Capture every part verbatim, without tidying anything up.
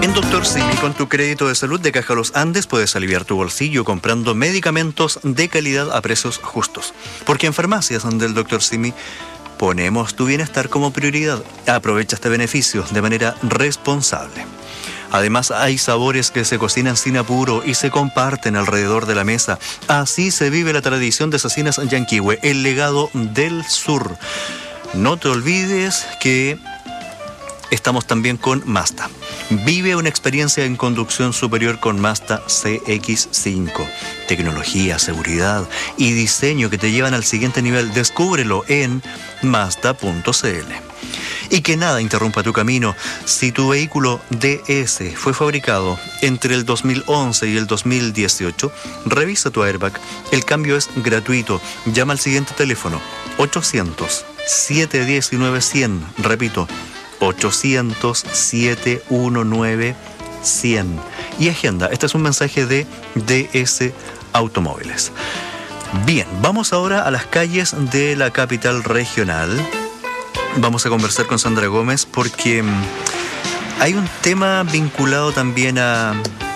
En Doctor Simi, con tu crédito de salud de Caja Los Andes, puedes aliviar tu bolsillo comprando medicamentos de calidad a precios justos. Porque en farmacias del Doctor Simi ponemos tu bienestar como prioridad. Aprovecha este beneficio de manera responsable. Además, hay sabores que se cocinan sin apuro y se comparten alrededor de la mesa. Así se vive la tradición de Cecinas Yanquihue, el legado del sur. No te olvides que estamos también con Mazda. Vive una experiencia en conducción superior con Mazda C X cinco. Tecnología, seguridad y diseño que te llevan al siguiente nivel. Descúbrelo en Mazda punto c l. Y que nada interrumpa tu camino. Si tu vehículo D S fue fabricado entre el dos mil once y el dos mil dieciocho, revisa tu airbag. El cambio es gratuito. Llama al siguiente teléfono: ochocientos, setecientos diecinueve, cien. Repito, ochocientos, setecientos diecinueve, cien. Y agenda. Este es un mensaje de D S Automóviles. Bien, vamos ahora a las calles de la capital regional. Vamos a conversar con Sandra Gómez porque hay un tema vinculado también a,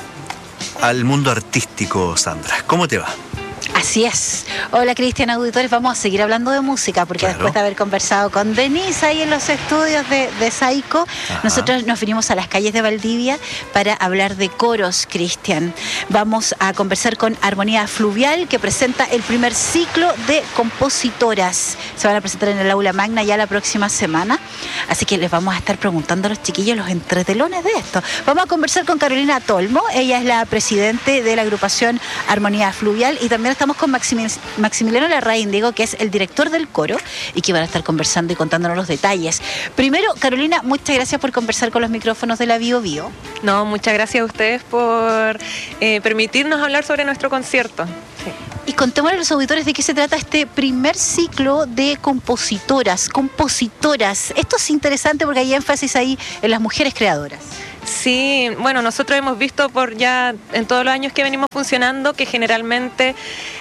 al mundo artístico, Sandra. ¿Cómo te va? Así es. Hola, Cristian, auditores. Vamos a seguir hablando de música porque claro, después de haber conversado con Denise ahí en los estudios de, de Saico, ajá, nosotros nos vinimos a las calles de Valdivia para hablar de coros, Cristian. Vamos a conversar con Armonía Fluvial, que presenta el primer ciclo de compositoras. Se van a presentar en el aula magna ya la próxima semana, así que les vamos a estar preguntando a los chiquillos los entretelones de esto. Vamos a conversar con Carolina Tolmo. Ella es la presidente de la agrupación Armonía Fluvial, y también estamos con Maximiliano Larraín, digo, que es el director del coro, y que van a estar conversando y contándonos los detalles. Primero, Carolina, muchas gracias por conversar con los micrófonos de la Bio Bio. No, muchas gracias a ustedes por eh, permitirnos hablar sobre nuestro concierto. Sí. Y contémosle a los auditores de qué se trata este primer ciclo de compositoras, compositoras. Esto es interesante porque hay énfasis ahí en las mujeres creadoras. Sí, bueno, nosotros hemos visto por ya en todos los años que venimos funcionando que generalmente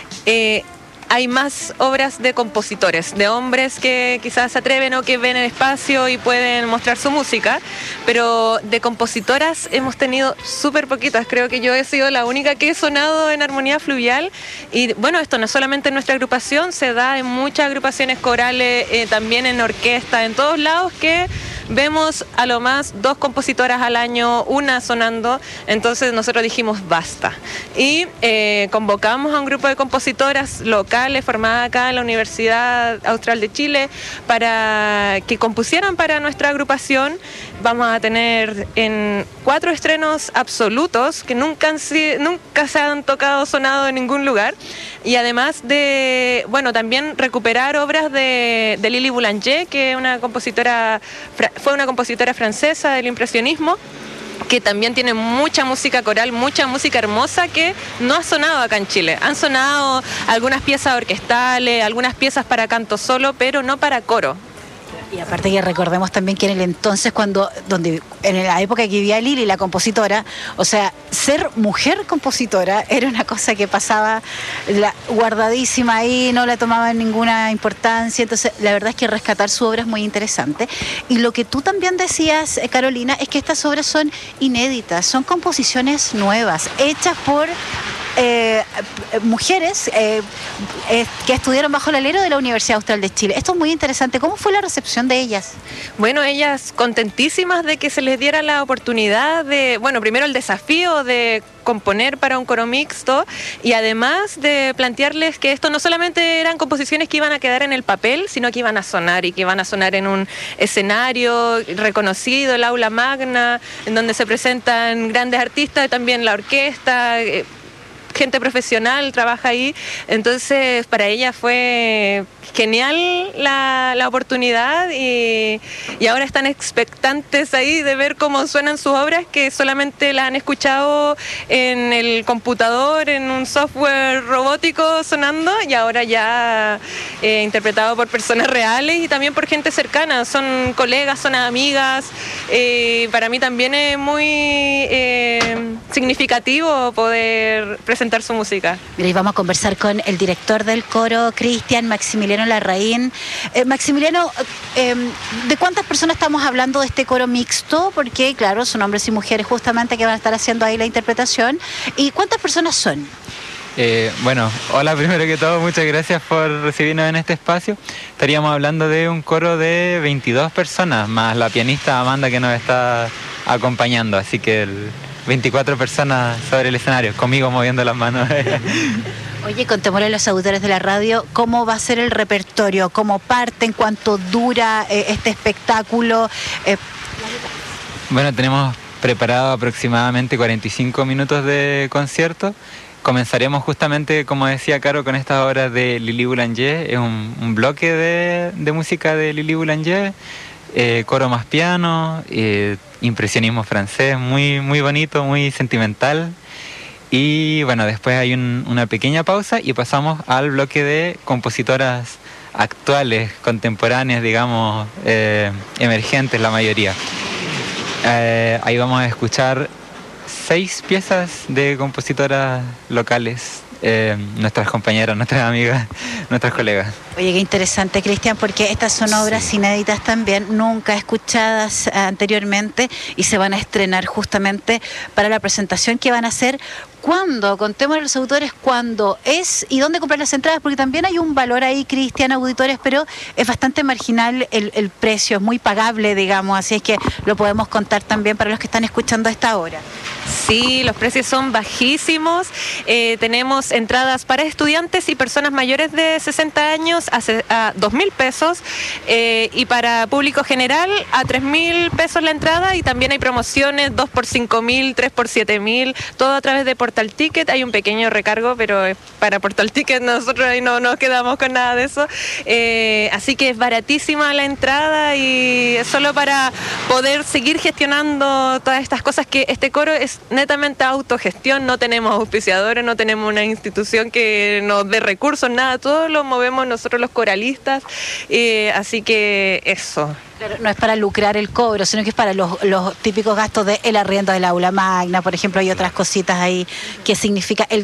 eh, hay más obras de compositores, de hombres que quizás se atreven o que ven el espacio y pueden mostrar su música, pero de compositoras hemos tenido súper poquitas. Creo que yo he sido la única que he sonado en Armonía Fluvial, y bueno, esto no es solamente en nuestra agrupación, se da en muchas agrupaciones corales, eh, también en orquesta, en todos lados, que vemos a lo más dos compositoras al año, una sonando. Entonces nosotros dijimos basta y eh, convocamos a un grupo de compositoras locales formadas acá en la Universidad Austral de Chile para que compusieran para nuestra agrupación. Vamos a tener en cuatro estrenos absolutos que nunca, han, nunca se han tocado sonado en ningún lugar, y además de, bueno, también recuperar obras de, de Lili Boulanger, que es una compositora, fue una compositora francesa del impresionismo, que también tiene mucha música coral, mucha música hermosa que no ha sonado acá en Chile. Han sonado algunas piezas orquestales, algunas piezas para canto solo, pero no para coro. Y aparte que recordemos también que en el entonces, cuando, donde, en la época que vivía Lili, la compositora, o sea, ser mujer compositora era una cosa que pasaba la, guardadísima ahí, no la tomaban ninguna importancia. Entonces, la verdad es que rescatar su obra es muy interesante. Y lo que tú también decías, Carolina, es que estas obras son inéditas, son composiciones nuevas, hechas por Eh, mujeres eh, eh, que estudiaron bajo el alero de la Universidad Austral de Chile. Esto es muy interesante. ¿Cómo fue la recepción de ellas? Bueno, ellas contentísimas de que se les diera la oportunidad de, bueno, primero el desafío de componer para un coro mixto, y además de plantearles que esto no solamente eran composiciones que iban a quedar en el papel, sino que iban a sonar, y que iban a sonar en un escenario reconocido, el aula magna, en donde se presentan grandes artistas, también la orquesta, eh, gente profesional trabaja ahí. Entonces para ella fue genial la, la oportunidad, y, y ahora están expectantes ahí de ver cómo suenan sus obras, que solamente las han escuchado en el computador, en un software robótico sonando, y ahora ya eh, interpretado por personas reales y también por gente cercana. Son colegas, son amigas. Eh, para mí también es muy eh, significativo poder presentar su música. Mira, y vamos a conversar con el director del coro, Cristian Maximiliano Maximiliano Larraín. Eh, Maximiliano, eh, ¿de cuántas personas estamos hablando de este coro mixto? Porque, claro, son hombres y mujeres justamente que van a estar haciendo ahí la interpretación. ¿Y cuántas personas son? Eh, bueno, hola primero que todo, muchas gracias por recibirnos en este espacio. Estaríamos hablando de un coro de veintidós personas, más la pianista Amanda que nos está acompañando, así que el veinticuatro personas sobre el escenario, conmigo moviendo las manos. Oye, contémosle a los auditores de la radio cómo va a ser el repertorio, cómo parten, cuánto dura eh, este espectáculo. Eh... Bueno, tenemos preparado aproximadamente cuarenta y cinco minutos de concierto. Comenzaremos justamente, como decía Caro, con estas obras de Lili Boulanger. Es un, un bloque de, de música de Lili Boulanger, eh, coro más piano, eh, impresionismo francés, muy, muy bonito, muy sentimental. Y bueno, después hay un, una pequeña pausa y pasamos al bloque de compositoras actuales, contemporáneas, digamos, eh, emergentes la mayoría. Eh, ahí vamos a escuchar seis piezas de compositoras locales, eh, nuestras compañeras, nuestras amigas, nuestras colegas. Oye, qué interesante, Cristian, porque estas son obras sí. inéditas también, nunca escuchadas anteriormente y se van a estrenar justamente para la presentación que van a hacer. ¿Cuándo? Contemos a los auditores cuándo es y dónde comprar las entradas, porque también hay un valor ahí, Cristian, auditores, pero es bastante marginal el, el precio, es muy pagable, digamos, así es que lo podemos contar también para los que están escuchando a esta hora. Sí, los precios son bajísimos. Eh, tenemos entradas para estudiantes y personas mayores de sesenta años a, a dos mil pesos eh, y para público general a tres mil pesos la entrada, y también hay promociones dos por cinco mil, tres por siete mil, todo a través de Portal Ticket. Hay un pequeño recargo, pero para Portal Ticket nosotros ahí no nos quedamos con nada de eso. Eh, así que es baratísima la entrada y es solo para poder seguir gestionando todas estas cosas, que este coro es netamente autogestión, no tenemos auspiciadores, no tenemos una institución que nos dé recursos, nada, todo lo movemos nosotros los coralistas, eh, así que eso. Claro, no es para lucrar el cobro, sino que es para los, los típicos gastos del arriendo del aula magna, por ejemplo, hay otras cositas ahí que significa el